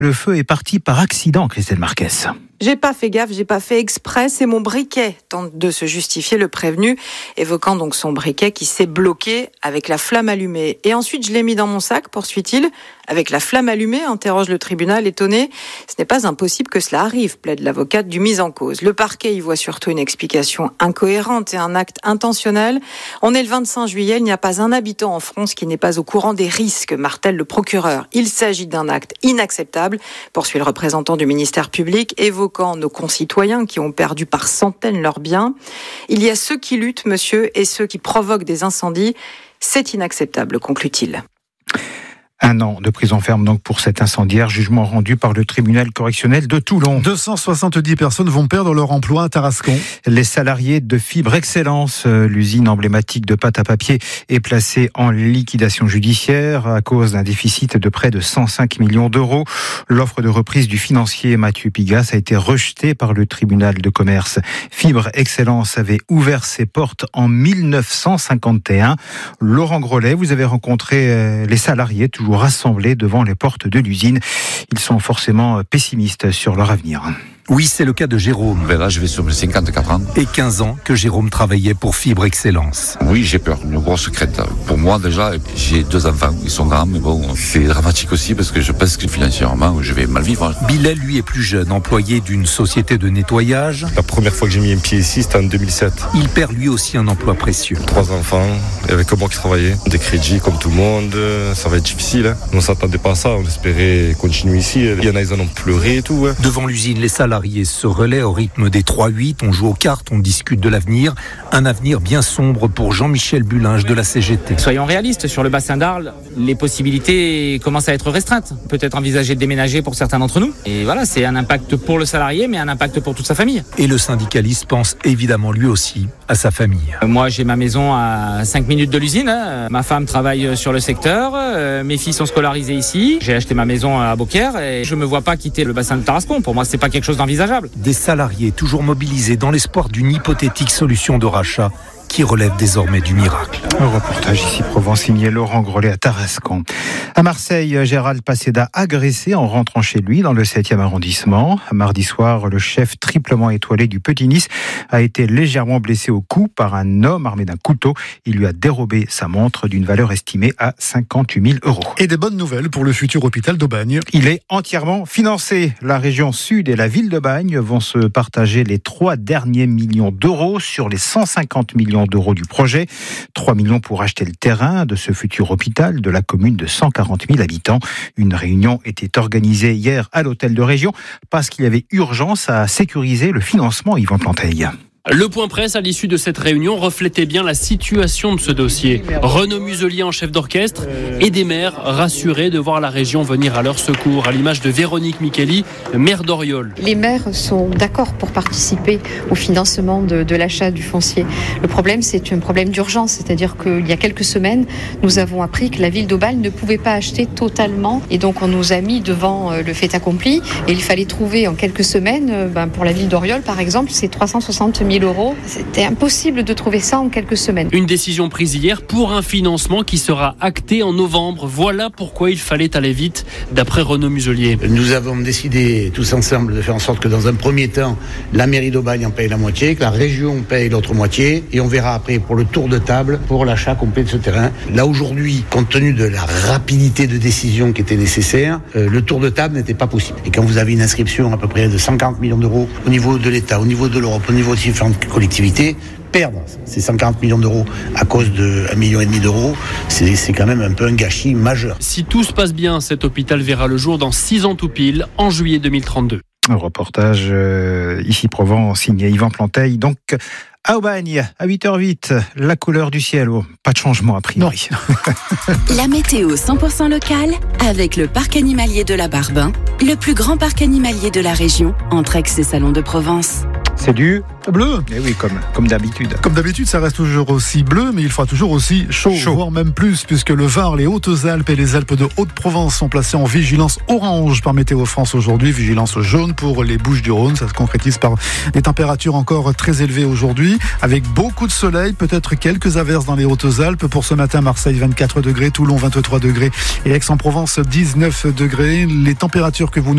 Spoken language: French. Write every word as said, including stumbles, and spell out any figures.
Le feu est parti par accident, Christelle Marquez. J'ai pas fait gaffe, j'ai pas fait exprès, c'est mon briquet, tente de se justifier le prévenu, évoquant donc son briquet qui s'est bloqué avec la flamme allumée. Et ensuite, je l'ai mis dans mon sac, poursuit-il. Avec la flamme allumée, interroge le tribunal étonné. Ce n'est pas impossible que cela arrive, plaide l'avocate du mis en cause. Le parquet y voit surtout une explication incohérente et un acte intentionnel. On est le vingt-cinq juillet, il n'y a pas un habitant en France qui n'est pas au courant des risques, martèle le procureur. Il s'agit d'un acte inacceptable, poursuit le représentant du ministère public, évoquant nos concitoyens qui ont perdu par centaines leurs biens. Il y a ceux qui luttent, monsieur, et ceux qui provoquent des incendies. C'est inacceptable, conclut-il. Un an de prison ferme donc pour cet incendiaire, jugement rendu par le tribunal correctionnel de Toulon. deux cent soixante-dix personnes vont perdre leur emploi à Tarascon. Les salariés de Fibre Excellence, l'usine emblématique de pâte à papier, est placée en liquidation judiciaire à cause d'un déficit de près de cent cinq millions d'euros. L'offre de reprise du financier Mathieu Pigas a été rejetée par le tribunal de commerce. Fibre Excellence avait ouvert ses portes en mille neuf cent cinquante et un. Laurent Grollet, vous avez rencontré les salariés toujours rassemblés devant les portes de l'usine. Ils sont forcément pessimistes sur leur avenir. Oui, c'est le cas de Jérôme. Ben là, je vais sur mes cinquante-quatre ans. Et quinze ans que Jérôme travaillait pour Fibre Excellence. Oui, j'ai peur, une grosse crainte. Pour moi, déjà, j'ai deux enfants. Ils sont grands, mais bon, c'est dramatique aussi parce que je pense que financièrement, je vais mal vivre. Bilal, lui, est plus jeune, employé d'une société de nettoyage. La première fois que j'ai mis un pied ici, c'était en deux mille sept. Il perd lui aussi un emploi précieux. Trois enfants, il n'y avait que moi qui travaillais. Des crédits comme tout le monde, ça va être difficile. Hein. On ne s'attendait pas à ça, on espérait continuer ici. Il y en a, ils en ont pleuré et tout. Hein. Devant l'usine, les salariés se relaient au rythme des trois huit, on joue aux cartes, on discute de l'avenir. Un avenir bien sombre pour Jean-Michel Bulinge de la C G T. Soyons réalistes, sur le bassin d'Arles, les possibilités commencent à être restreintes. Peut-être envisager de déménager pour certains d'entre nous. Et voilà, c'est un impact pour le salarié, mais un impact pour toute sa famille. Et le syndicaliste pense évidemment lui aussi à sa famille. Moi, j'ai ma maison à cinq minutes de l'usine. Hein. Ma femme travaille sur le secteur. Euh, mes filles sont scolarisées ici. J'ai acheté ma maison à Beaucaire et je me vois pas quitter le bassin de Tarascon. Pour moi, c'est pas quelque chose d'envisageable. Des salariés toujours mobilisés dans l'espoir d'une hypothétique solution de rachat qui relève désormais du miracle. Un reportage ici Provence signé Laurent Grollet à Tarascon. À Marseille, Gérald Paseda agressé en rentrant chez lui dans le septième arrondissement. Mardi soir, le chef triplement étoilé du Petit Nice a été légèrement blessé au cou par un homme armé d'un couteau. Il lui a dérobé sa montre d'une valeur estimée à cinquante-huit mille euros. Et des bonnes nouvelles pour le futur hôpital d'Aubagne. Il est entièrement financé. La région Sud et la ville de Bagne vont se partager les trois derniers millions d'euros sur les cent cinquante millions d'euros du projet. trois millions pour acheter le terrain de ce futur hôpital de la commune de cent quarante mille habitants. Une réunion était organisée hier à l'hôtel de région parce qu'il y avait urgence à sécuriser le financement. Yvan Planteil. Le point presse à l'issue de cette réunion reflétait bien la situation de ce dossier. Renaud Muselier en chef d'orchestre et des maires rassurés de voir la région venir à leur secours, à l'image de Véronique Micheli, maire d'Oriol. Les maires sont d'accord pour participer au financement de, de l'achat du foncier. Le problème, c'est un problème d'urgence, c'est-à-dire qu'il y a quelques semaines, nous avons appris que la ville d'Aubagne ne pouvait pas acheter totalement et donc on nous a mis devant le fait accompli et il fallait trouver en quelques semaines, ben pour la ville d'Oriol par exemple, c'est trois cent soixante mille euros. C'était impossible de trouver ça en quelques semaines. Une décision prise hier pour un financement qui sera acté en novembre. Voilà pourquoi il fallait aller vite, d'après Renaud Muselier. Nous avons décidé tous ensemble de faire en sorte que dans un premier temps, la mairie d'Aubagne en paye la moitié, que la région paye l'autre moitié, et on verra après pour le tour de table, pour l'achat complet de ce terrain. Là aujourd'hui, compte tenu de la rapidité de décision qui était nécessaire, euh, le tour de table n'était pas possible. Et quand vous avez une inscription à peu près de cent quarante millions d'euros au niveau de l'État, au niveau de l'Europe, au niveau de différentes collectivités, perdre ces cent quarante millions d'euros à cause d'un million et demi d'euros, c'est, c'est quand même un peu un gâchis majeur. Si tout se passe bien, cet hôpital verra le jour dans six ans tout pile, en juillet deux mille trente-deux. Un reportage euh, ici Provence, signé Yvan Planteil. Donc, à Aubagne, à huit heures huit, la couleur du ciel. Oh, pas de changement a priori. La météo cent pour cent locale avec le parc animalier de la Barbin, le plus grand parc animalier de la région, entre Aix et Salon de Provence. C'est du bleu. Eh oui, comme, comme d'habitude. Comme d'habitude, ça reste toujours aussi bleu, mais il fera toujours aussi chaud, chaud, voire même plus, puisque le Var, les Hautes-Alpes et les Alpes de Haute-Provence sont placés en vigilance orange par Météo France aujourd'hui, vigilance jaune pour les Bouches-du-Rhône. Ça se concrétise par des températures encore très élevées aujourd'hui, avec beaucoup de soleil, peut-être quelques averses dans les Hautes-Alpes. Pour ce matin, Marseille vingt-quatre degrés, Toulon vingt-trois degrés et Aix-en-Provence dix-neuf degrés. Les températures que vous